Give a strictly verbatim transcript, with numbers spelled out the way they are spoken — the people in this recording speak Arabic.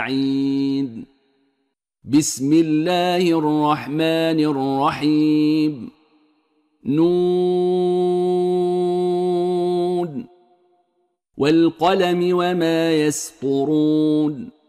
عيد. بسم الله الرحمن الرحيم. نون والقلم وما يسطرون.